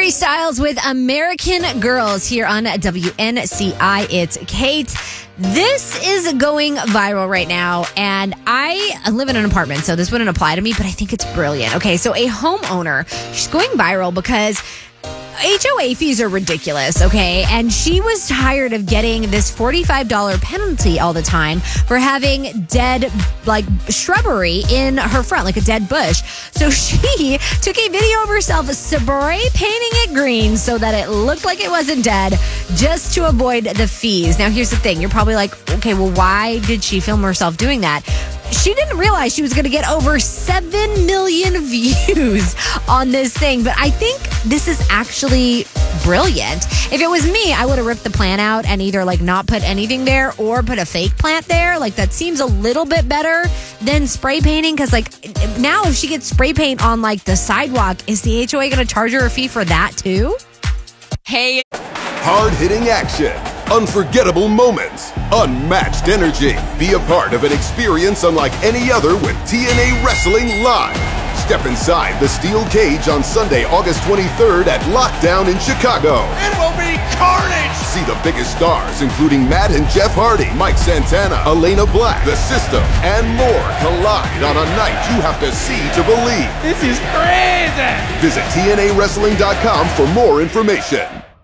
Harry Styles with American Girls here on WNCI. It's Kate. This is going viral right now, and I live in an apartment, so this wouldn't apply to me, but I think it's brilliant. Okay, so a homeowner, she's going viral because HOA fees are ridiculous, okay? And she was tired of getting this $45 penalty all the time for having dead, shrubbery in her front, like a dead bush. So she took a video of herself spray painting it green so that it looked like it wasn't dead, just to avoid the fees. Now, here's the thing. You're probably like, okay, well, why did she film herself doing that? She didn't realize she was going to get over 7 million views on this thing. But I think this is actually brilliant. If it was me, I would have ripped the plant out and either not put anything there or put a fake plant there. That seems a little bit better than spray painting. Because now if she gets spray paint on the sidewalk, is the HOA going to charge her a fee for that too? Hey. Hard-hitting action. Unforgettable moments, unmatched energy. Be a part of an experience unlike any other with TNA Wrestling Live. Step inside the steel cage on Sunday, August 23rd at Lockdown in Chicago. It will be carnage! See the biggest stars, including Matt and Jeff Hardy, Mike Santana, Elena Black, The System, and more collide on a night you have to see to believe. This is crazy! Visit TNAWrestling.com for more information.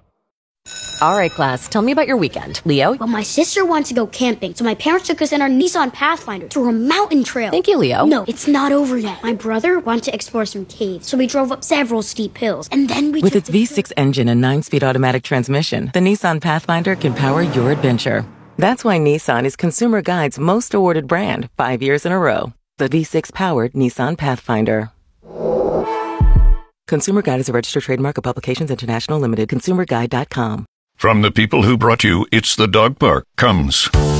All right, class, tell me about your weekend. Leo? Well, my sister wants to go camping, so my parents took us in our Nissan Pathfinder through a mountain trail. Thank you, Leo. No, it's not over yet. My brother wanted to explore some caves, so we drove up several steep hills, and then we With its V6 engine and 9-speed automatic transmission, the Nissan Pathfinder can power your adventure. That's why Nissan is Consumer Guide's most awarded brand 5 years in a row. The V6-powered Nissan Pathfinder. Consumer Guide is a registered trademark of Publications International Limited. ConsumerGuide.com. From the people who brought you It's the Dog Park comes